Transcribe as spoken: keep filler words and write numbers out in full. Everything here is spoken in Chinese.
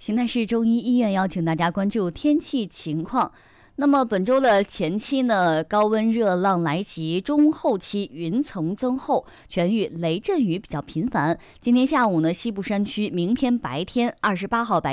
邢台市中医医院邀请大家关注天气情况。那么本周的前期呢，高温热浪来袭，中后期云层增厚，全域雷阵雨比较频繁。今天下午呢，西部山区，明天白天二十八号白